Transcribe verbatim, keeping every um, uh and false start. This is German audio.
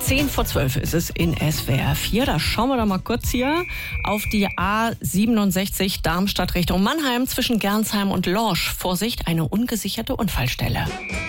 Zehn vor zwölf ist es in S W R vier. Da schauen wir doch mal kurz hier auf die A siebenundsechzig Darmstadt Richtung Mannheim zwischen Gernsheim und Lorsch. Vorsicht, eine ungesicherte Unfallstelle.